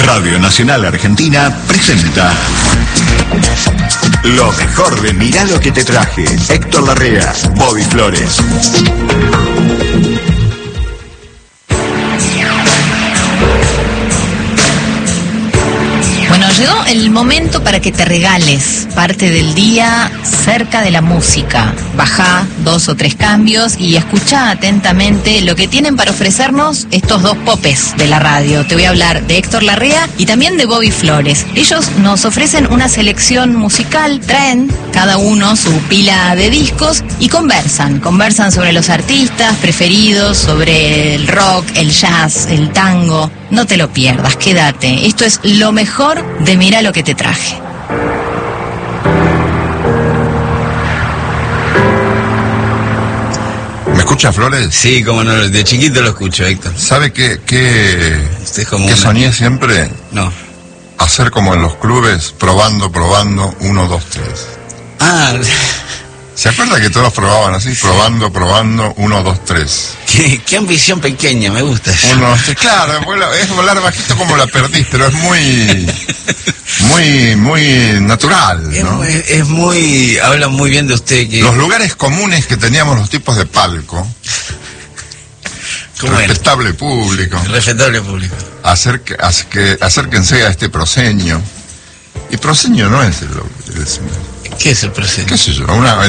Radio Nacional Argentina presenta lo mejor de Mirá lo que te traje. Héctor Larrea, Bobby Flores. Bueno, llegó el momento para que te regales parte del día cerca de la música. Bajá 2 o 3 cambios y escuchá atentamente lo que tienen para ofrecernos estos dos popes de la radio. Te voy a hablar de Héctor Larrea y también de Bobby Flores. Ellos nos ofrecen una selección musical, traen cada uno su pila de discos y conversan sobre los artistas preferidos, sobre el rock, el jazz, el tango. No te lo pierdas, quédate. Esto es lo mejor de Mirá lo que te traje. ¿Me escucha, Flores? Sí, como no, de chiquito lo escucho, Héctor. ¿Sabe qué soñé siempre? No. Hacer como en los clubes, probando, 1, 2, 3. Ah, ¿se acuerda que todos probaban así? Probando, 1, 2, 3. Qué ambición pequeña, me gusta eso. 1, 2, 3. Claro, es volar bajito como la perdiz, pero es muy natural, ¿no? Es muy... Habla muy bien de usted. Que los lugares comunes que teníamos los tipos de palco. Respetable público. Respetable público. Acérquense a este proscenio. Y proscenio no es ¿qué es el proscenio? ¿Qué sé yo?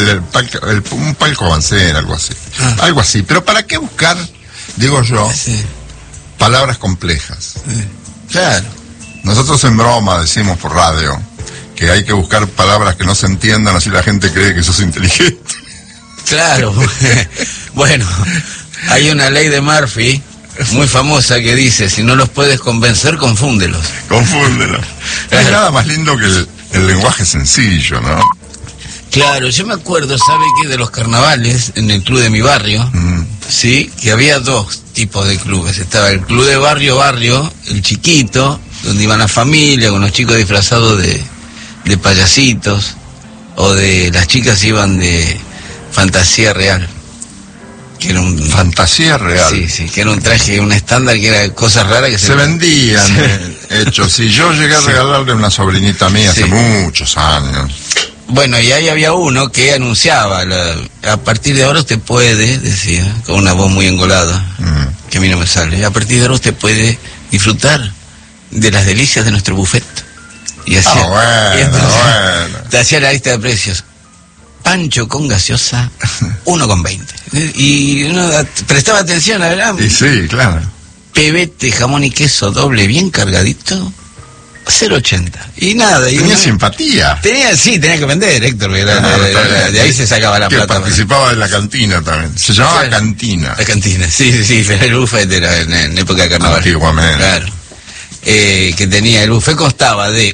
Un palco avancera, algo así. Algo así. Pero ¿para qué buscar, digo yo, palabras complejas? Claro. Nosotros en broma decimos por radio que hay que buscar palabras que no se entiendan, así la gente cree que sos inteligente. Claro. Bueno, hay una ley de Murphy muy famosa que dice, si no los puedes convencer, confúndelos. Confúndelos. No hay nada más lindo que el lenguaje sencillo, ¿no? Claro, yo me acuerdo, ¿sabe qué? De los carnavales en el club de mi barrio, sí, que había 2 tipos de clubes. Estaba el club de barrio, el chiquito, donde iban las familias, con los chicos disfrazados de payasitos, o de las chicas iban de fantasía real. Que era fantasía real. Sí, que era un traje, un estándar, que era cosas raras que se vendían. Hechos. Sí, yo llegué a regalarle a una sobrinita mía hace muchos años. Bueno, y ahí había uno que anunciaba, a partir de ahora usted puede, decía, con una voz muy engolada, que a mí no me sale, a partir de ahora usted puede disfrutar de las delicias de nuestro buffet. Y hacía, te hacía la lista de precios. Pancho con gaseosa, 1,20. Y uno prestaba atención, la verdad. Y sí, claro. Pebete, jamón y queso doble, bien cargadito, 0,80. Y nada. Tenía simpatía. Tenía que vender, Héctor. De ahí se sacaba la plata. Participaba de la cantina también. Se llamaba cantina. La cantina, sí, pero el buffet era en época de carnaval. Antiguamente. Claro. Que tenía, el buffet constaba de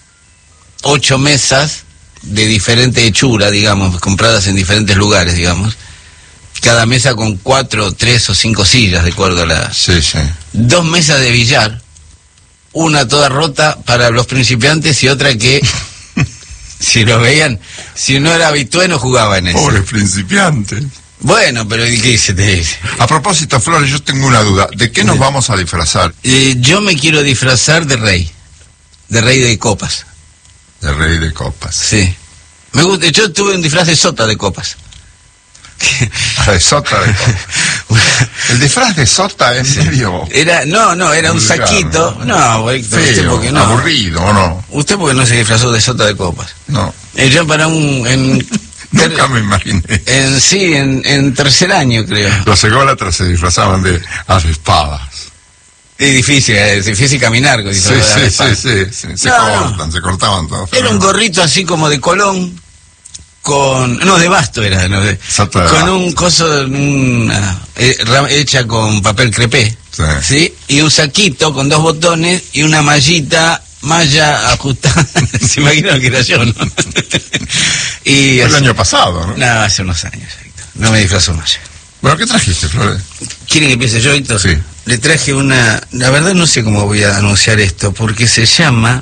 8 mesas de diferente hechura, digamos, compradas en diferentes lugares, digamos. Cada mesa con 4, 3 o 5 sillas, de acuerdo a la... Sí. 2 mesas de billar, una toda rota para los principiantes y otra que, si lo veían, si no era habitué no jugaba en eso. Pobres principiantes. Bueno, pero ¿qué se te dice? A propósito, Flores, yo tengo una duda. ¿De qué nos vamos a disfrazar? Yo me quiero disfrazar de rey de copas. De rey de copas. Sí. Me gusta. Yo tuve un disfraz de sota de copas. De sota de copas. El disfraz de sota es medio... era un saquito. No, Héctor, usted porque no. Aburrido, ¿o no? Usted porque no se disfrazó de sota de copas. No. Yo para nunca me imaginé. En tercer año, creo. Los ególatras se disfrazaban de avespadas. Es difícil caminar. Sí. Se cortaban todos. Era un gorrito así como de Colón, de Basto era, con un coso, hecha con papel crepé, ¿sí? Y un saquito con 2 botones y una malla ajustada. Se imaginan que era yo, ¿no? Y el año pasado, ¿no? No, hace unos años, Héctor. No me disfrazo más. Bueno, ¿qué trajiste, Flores? ¿Quieren que empiece yo, Héctor? Sí. Le traje la verdad no sé cómo voy a anunciar esto, porque se llama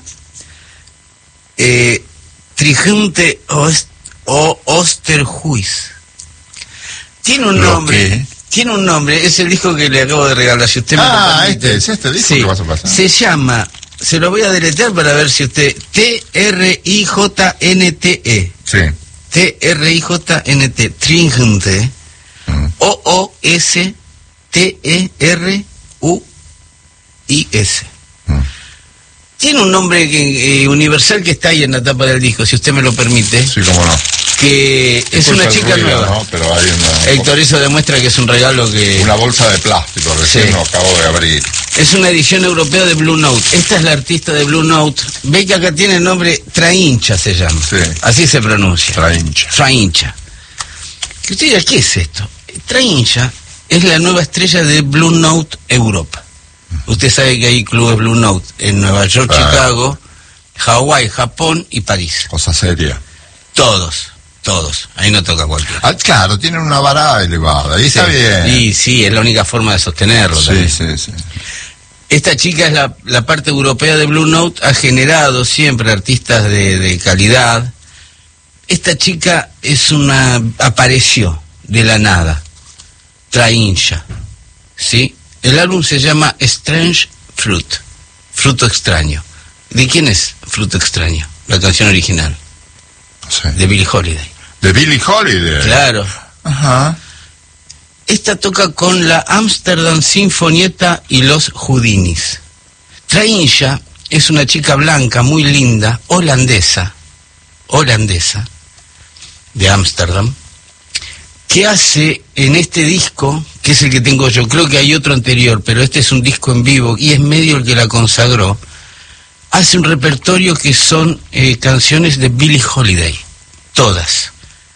Trigente Osterhuis. Tiene un nombre. Tiene un nombre, es el disco que le acabo de regalar. Si usted me lo permite. ¿Es este disco que vas a pasar? Se llama se lo voy a deletrear para ver si usted... T-R-I-J-N-T-E. Sí. T-R-I-J-N-T. Tringente. O-O-S-T-E-R-U-I-S. Tiene un nombre universal que está ahí en la tapa del disco, si usted me lo permite. Sí, cómo no. Que es una chica ruido, nueva. ¿no? Pero hay Héctor, eso demuestra que es un regalo que... una bolsa de plástico, recién Sí. lo acabo de abrir. Es una edición europea de Blue Note. Esta es la artista de Blue Note. Ve que acá tiene el nombre Trahincha, se llama. Sí. Así se pronuncia. Trahincha. Trahincha. Y usted dirá, ¿qué es esto? Trahincha es la nueva estrella de Blue Note Europa. Usted sabe que hay clubes Blue Note en Nueva York, Chicago, Hawái, Japón y París. Cosa seria. Todos. Ahí no toca cualquiera. Ah, claro, tienen una vara elevada. Y está bien. Y sí, es la única forma de sostenerlo. Sí, también. sí. Esta chica es la parte europea de Blue Note, ha generado siempre artistas de calidad. Esta chica apareció de la nada. Trahincha. ¿Sí? El álbum se llama Strange Fruit. Fruto extraño. ¿De quién es Fruto extraño? La canción original. No sé. De Billie Holiday. De Billie Holiday. Claro. Ajá. Esta toca con la Amsterdam Sinfonietta y los Houdinis. Trahincha es una chica blanca, muy linda, holandesa, de Ámsterdam, que hace en este disco, que es el que tengo yo, creo que hay otro anterior, pero este es un disco en vivo y es medio el que la consagró, hace un repertorio que son canciones de Billie Holiday, todas.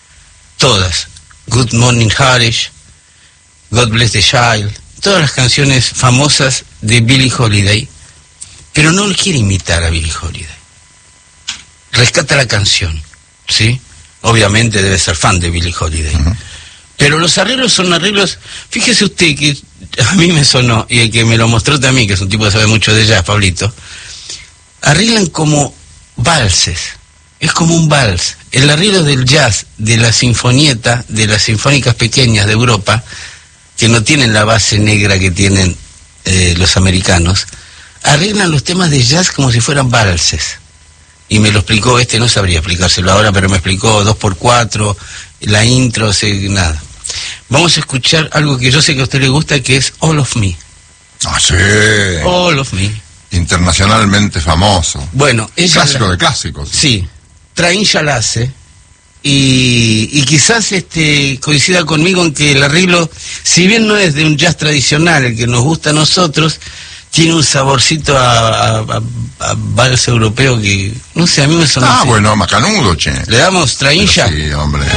Good Morning Harish, God Bless the Child, todas las canciones famosas de Billie Holiday, pero no quiere imitar a Billie Holiday. Rescata la canción, ¿sí? Obviamente debe ser fan de Billie Holiday. Pero los arreglos son arreglos, fíjese usted que a mí me sonó, y el que me lo mostró también, que es un tipo que sabe mucho de jazz, Pablito, arreglan como valses, es como un vals. El arreglo del jazz, de la sinfonieta, de las sinfónicas pequeñas de Europa, que no tienen la base negra que tienen los americanos, arreglan los temas de jazz como si fueran valses. Y me lo explicó no sabría explicárselo ahora, pero me explicó 2x4, la intro, nada. Vamos a escuchar algo que yo sé que a usted le gusta, que es All of Me. Ah, sí. All of Me. Internacionalmente famoso. Bueno, ella... Clásico de clásicos. Sí. Trahincha la hace. Y quizás coincida conmigo en que el arreglo, si bien no es de un jazz tradicional, el que nos gusta a nosotros, tiene un saborcito a vals europeo que, no sé, a mí me sonó así. Bueno, macanudo, che. ¿Le damos Trahincha? Sí, hombre.